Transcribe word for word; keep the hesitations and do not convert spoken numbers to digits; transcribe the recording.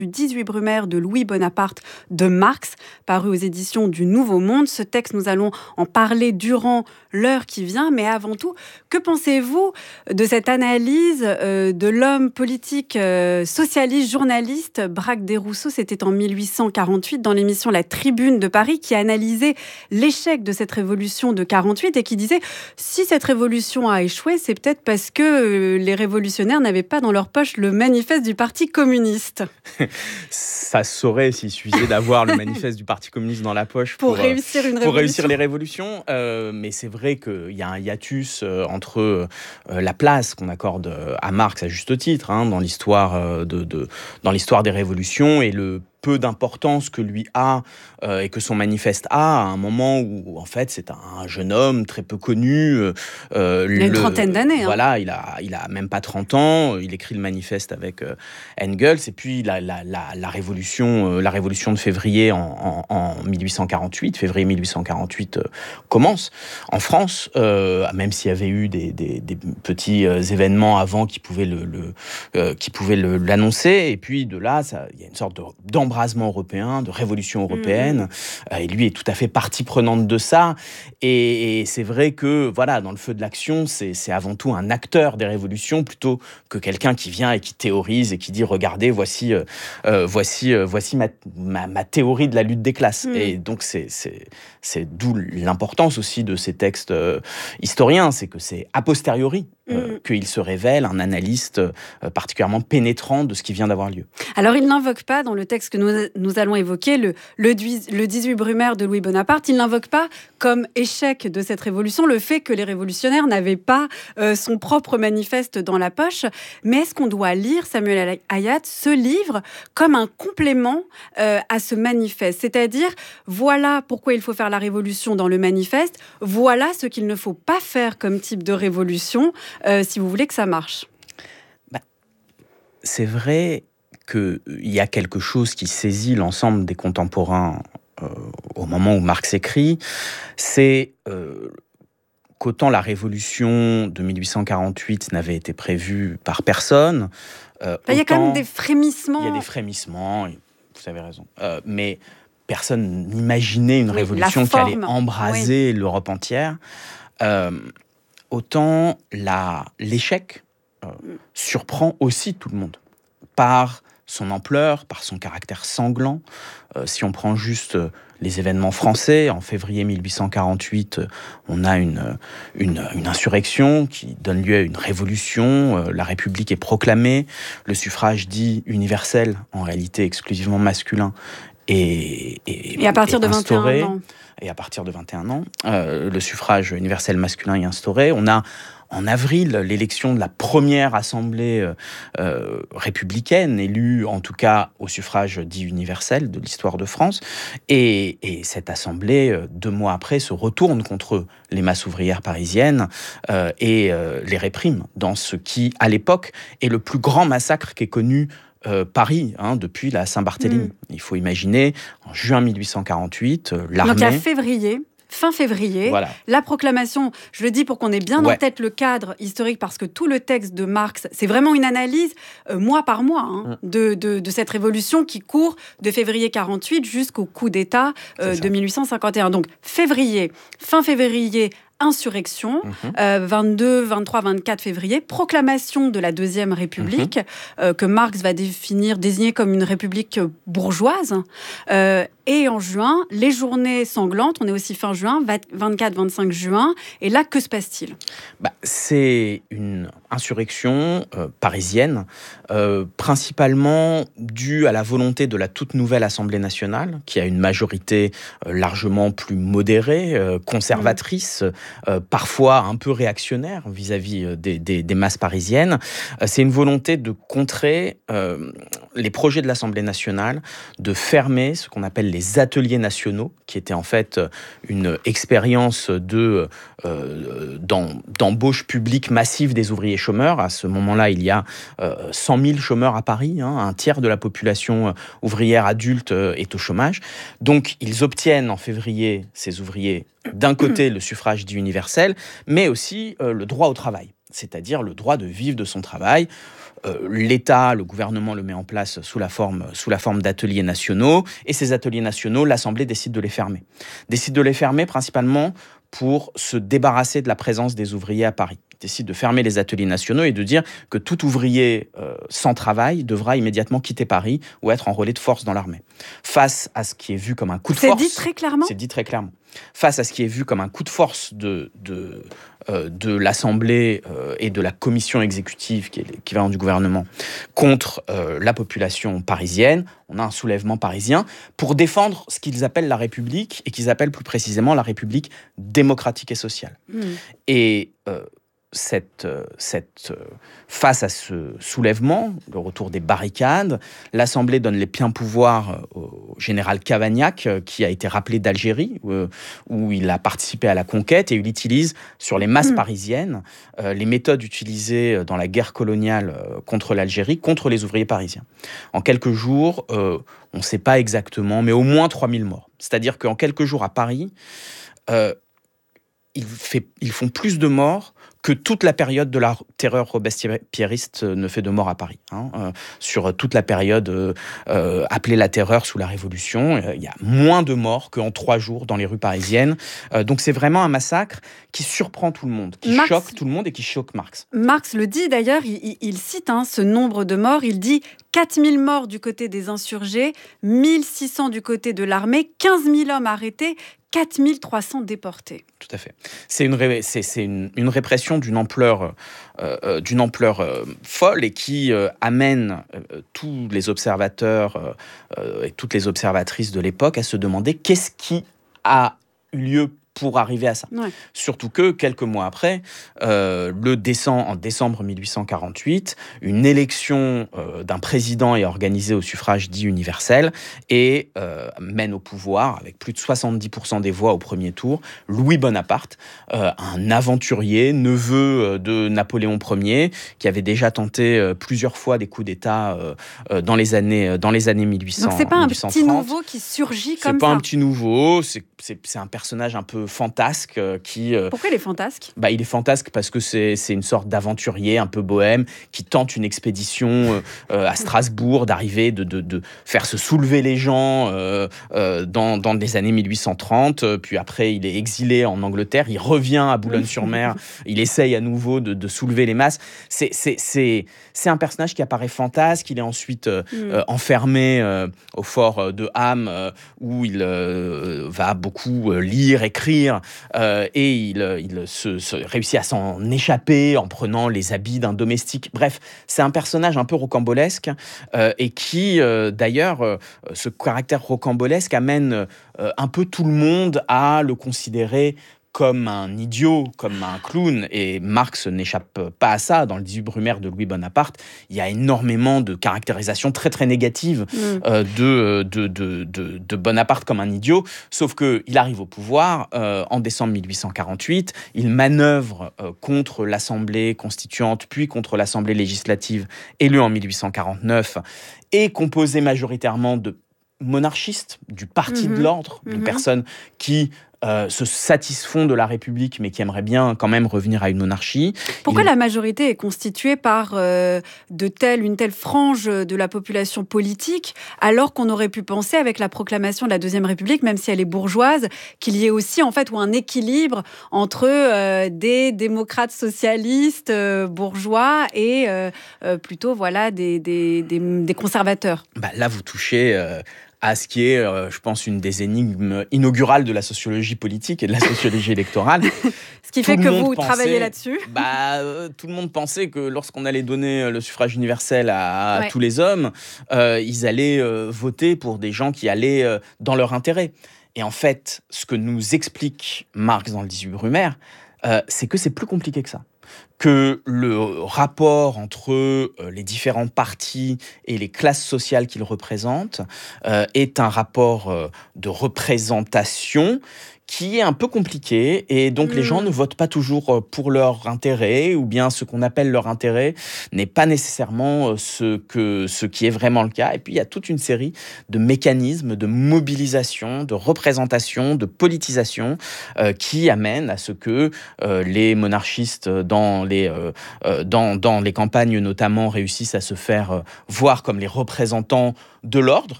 dix-huit Brumaire de Louis Bonaparte de Marx, paru aux éditions du Nouveau Monde. Ce texte, nous allons en parler durant l'heure qui vient, mais avant tout, que pensez-vous de cette analyse euh, de l'homme politique euh, socialiste, journaliste Braque Desrousseaux? C'était en mille huit cent quarante-huit dans l'émission La Tribune de Paris, qui analysait l'échec de cette révolution de quarante-huit et qui disait si cette révolution a échoué, c'est peut-être parce que euh, les révolutionnaires n'avaient pas dans leur poche le manifeste du Parti communiste. Ça se saurait s'il suffisait d'avoir le manifeste du Parti communiste dans la poche pour, pour, réussir, une pour révolution. réussir les révolutions. Euh, mais c'est vrai qu'il y a un hiatus euh, entre euh, la place qu'on accorde à Marx, à juste titre, hein, dans l'histoire euh, de, de, dans l'histoire des révolutions et le peu d'importance que lui a euh, et que son manifeste a à un moment où en fait c'est un jeune homme très peu connu. Euh, il a une le, trentaine d'années. Voilà, hein. il a, il a même pas trente ans. Il écrit le manifeste avec euh, Engels et puis la, la, la, la révolution, euh, la révolution de février en, en, en mille huit cent quarante-huit, février mille huit cent quarante-huit euh, commence en France, euh, même s'il y avait eu des, des, des petits euh, événements avant qui pouvaient le, le euh, qui pouvaient le, l'annoncer. Et puis de là, ça, il y a une sorte de d'embrasement européen, de révolution européenne. Mmh. Euh, et lui est tout à fait partie prenante de ça. Et, et c'est vrai que voilà, dans le feu de l'action, c'est, c'est avant tout un acteur des révolutions plutôt que quelqu'un qui vient et qui théorise et qui dit regardez, voici, euh, euh, voici, euh, voici ma, ma, ma théorie de la lutte des classes. Mmh. Et donc c'est, c'est, c'est d'où l'importance aussi de ces textes euh, historiens, c'est que c'est a posteriori euh, mmh. qu'il se révèle un analyste euh, particulièrement pénétrant de ce qui vient d'avoir lieu. Alors il n'invoque pas dans le texte que nous, nous allons évoquer le, le, le dix-huit Brumaire de Louis Bonaparte, il n'invoque pas comme échec de cette révolution le fait que les révolutionnaires n'avaient pas euh, son propre manifeste dans la poche, mais est-ce qu'on doit lire, Samuel Hayat, ce livre comme un complément euh, à ce manifeste, c'est-à-dire voilà pourquoi il faut faire la révolution dans le manifeste, voilà ce qu'il ne faut pas faire comme type de révolution euh, si vous voulez que ça marche. Bah, c'est vrai qu'il y a quelque chose qui saisit l'ensemble des contemporains euh, au moment où Marx écrit, c'est euh, qu'autant la révolution de mille huit cent quarante-huit n'avait été prévue par personne. Euh, il y a quand même des frémissements. Il y a des frémissements, vous avez raison. Euh, mais personne n'imaginait une oui, révolution qui allait embraser oui. l'Europe entière. Euh, autant la, l'échec euh, surprend aussi tout le monde par son ampleur, par son caractère sanglant. Euh, si on prend juste euh, les événements français, en février mille huit cent quarante-huit, euh, on a une, une, une insurrection qui donne lieu à une révolution. Euh, la République est proclamée, le suffrage dit universel, en réalité exclusivement masculin, et, et, et à partir est de instauré. vingt et un ans. Et à partir de vingt et un ans, euh, le suffrage universel masculin est instauré. On a en avril l'élection de la première assemblée euh, républicaine, élue en tout cas au suffrage dit universel de l'histoire de France. Et, et cette assemblée, deux mois après, se retourne contre les masses ouvrières parisiennes euh, et euh, les réprime dans ce qui, à l'époque, est le plus grand massacre qu'ait connu Euh, Paris, hein, depuis la Saint-Barthélemy. Mmh. Il faut imaginer, en juin mille huit cent quarante-huit, euh, l'armée... Donc à février, fin février, voilà. La proclamation, je le dis pour qu'on ait bien ouais. en tête le cadre historique, parce que tout le texte de Marx, c'est vraiment une analyse, euh, mois par mois, hein, mmh. de, de, de cette révolution qui court de février quarante-huit jusqu'au coup d'État euh, de mille huit cent cinquante et un. Donc février, fin février, insurrection, mmh. euh, vingt-deux, vingt-trois, vingt-quatre février, proclamation de la Deuxième République, mmh. euh, que Marx va définir, désigner comme une république bourgeoise. Euh, et en juin, les journées sanglantes, on est aussi fin juin, vingt-quatre vingt-cinq juin. Et là, que se passe-t-il ? bah, C'est une insurrection euh, parisienne, euh, principalement due à la volonté de la toute nouvelle Assemblée nationale, qui a une majorité euh, largement plus modérée, euh, conservatrice, mmh. Euh, parfois un peu réactionnaire vis-à-vis euh, des, des, des masses parisiennes. Euh, c'est une volonté de contrer euh, les projets de l'Assemblée nationale, de fermer ce qu'on appelle les ateliers nationaux, qui étaient en fait une expérience de, euh, d'embauche publique massive des ouvriers chômeurs. À ce moment-là, il y a euh, cent mille chômeurs à Paris, hein, un tiers de la population ouvrière adulte euh, est au chômage. Donc, ils obtiennent en février, ces ouvriers, d'un côté le suffrage dit universel, mais aussi euh, le droit au travail, c'est-à-dire le droit de vivre de son travail, euh, l'État, le gouvernement le met en place sous la forme, sous la forme d'ateliers nationaux, et ces ateliers nationaux, l'Assemblée décide de les fermer. Décide de les fermer principalement pour se débarrasser de la présence des ouvriers à Paris. Il décide de fermer les ateliers nationaux et de dire que tout ouvrier euh, sans travail devra immédiatement quitter Paris ou être enrôlé de force dans l'armée. Face à ce qui est vu comme un coup de force... C'est dit très clairement ? C'est dit très clairement. Face à ce qui est vu comme un coup de force de, de, euh, de l'Assemblée euh, et de la commission exécutive, qui est l'équivalent du gouvernement, contre euh, la population parisienne, on a un soulèvement parisien pour défendre ce qu'ils appellent la République et qu'ils appellent plus précisément la République démocratique et sociale. Mmh. Et... Euh, Cette, cette, face à ce soulèvement, le retour des barricades, l'Assemblée donne les pleins pouvoirs au général Cavaignac, qui a été rappelé d'Algérie, où il a participé à la conquête, et il utilise sur les masses mmh. parisiennes euh, les méthodes utilisées dans la guerre coloniale contre l'Algérie, contre les ouvriers parisiens. En quelques jours, euh, on ne sait pas exactement, mais au moins trois mille morts. C'est-à-dire qu'en quelques jours à Paris, euh, ils, fait, ils font plus de morts que toute la période de la terreur robespierriste ne fait de mort à Paris. Hein. Euh, sur toute la période euh, euh, appelée la terreur sous la Révolution, euh, il y a moins de morts qu'en trois jours dans les rues parisiennes. Euh, donc c'est vraiment un massacre qui surprend tout le monde, qui Marx, choque tout le monde et qui choque Marx. Marx le dit d'ailleurs, il, il cite hein, ce nombre de morts, il dit quatre mille morts du côté des insurgés, mille six cents du côté de l'armée, quinze mille hommes arrêtés, quatre mille trois cents déportés. Tout à fait. C'est une, ré- c'est, c'est une, une répression d'une ampleur, euh, d'une ampleur euh, folle et qui euh, amène euh, tous les observateurs euh, et toutes les observatrices de l'époque à se demander qu'est-ce qui a eu lieu pour arriver à ça. Ouais. Surtout que, quelques mois après, euh, le décembre, en décembre mille huit cent quarante-huit, une élection euh, d'un président est organisée au suffrage dit universel et euh, mène au pouvoir, avec plus de soixante-dix pour cent des voix au premier tour, Louis Bonaparte, euh, un aventurier, neveu de Napoléon Ier, qui avait déjà tenté euh, plusieurs fois des coups d'État euh, dans, les années, dans les années mille huit cents. Donc c'est pas un petit nouveau qui surgit comme ça. C'est pas un petit nouveau, c'est, c'est, c'est un personnage un peu fantasque euh, qui... Euh, Pourquoi il est fantasque ? Bah, il est fantasque parce que c'est, c'est une sorte d'aventurier un peu bohème qui tente une expédition euh, euh, à Strasbourg, d'arriver, de, de, de faire se soulever les gens euh, euh, dans, dans les années mille huit cent trente. Puis après, il est exilé en Angleterre, il revient à Boulogne-sur-Mer, il essaye à nouveau de, de soulever les masses. C'est, c'est, c'est, c'est un personnage qui apparaît fantasque. Il est ensuite euh, mm. euh, enfermé euh, au fort de Ham, euh, où il euh, va beaucoup euh, lire, écrire, Euh, et il, il se, se réussit à s'en échapper en prenant les habits d'un domestique. Bref, c'est un personnage un peu rocambolesque euh, et qui, euh, d'ailleurs, euh, ce caractère rocambolesque amène euh, un peu tout le monde à le considérer comme un idiot, comme un clown, et Marx n'échappe pas à ça. Dans le dix-huit Brumaire de Louis Bonaparte, il y a énormément de caractérisations très très négatives mmh. euh, de, de, de, de, de Bonaparte comme un idiot, sauf qu'il arrive au pouvoir euh, en décembre mille huit cent quarante-huit, il manœuvre euh, contre l'Assemblée constituante, puis contre l'Assemblée législative élue en mille huit cent quarante-neuf, et composée majoritairement de monarchistes, du parti mmh. de l'ordre, mmh. de personnes qui Euh, se satisfont de la République, mais qui aimeraient bien quand même revenir à une monarchie. Pourquoi Il... la majorité est constituée par euh, de telle, une telle frange de la population politique, alors qu'on aurait pu penser, avec la proclamation de la Deuxième République, même si elle est bourgeoise, qu'il y ait aussi en fait ou un équilibre entre euh, des démocrates socialistes euh, bourgeois et euh, euh, plutôt voilà, des, des, des, des conservateurs. Bah, là, vous touchez... Euh... à ce qui est, euh, je pense, une des énigmes inaugurales de la sociologie politique et de la sociologie électorale. Ce qui fait que vous pensait, travaillez là-dessus. Bah, euh, tout le monde pensait que lorsqu'on allait donner le suffrage universel à, à ouais. tous les hommes, euh, ils allaient euh, voter pour des gens qui allaient euh, dans leur intérêt. Et en fait, ce que nous explique Marx dans le dix-huit Brumaire, euh, c'est que c'est plus compliqué que ça. Que le rapport entre euh, les différents partis et les classes sociales qu'ils représentent euh, est un rapport euh, de représentation qui est un peu compliqué, et donc mmh. les gens ne votent pas toujours pour leur intérêt, ou bien ce qu'on appelle leur intérêt n'est pas nécessairement ce, que, ce qui est vraiment le cas. Et puis il y a toute une série de mécanismes de mobilisation, de représentation, de politisation euh, qui amènent à ce que euh, les monarchistes dans les, euh, euh, dans, dans les campagnes notamment réussissent à se faire euh, voir comme les représentants de l'ordre,